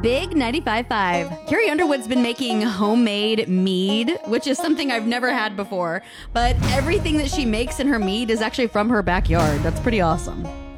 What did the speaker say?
Big 95.5. Carrie Underwood's been making homemade mead, which is something I've never had before. But everything that she makes in her mead is actually from her backyard. That's pretty awesome.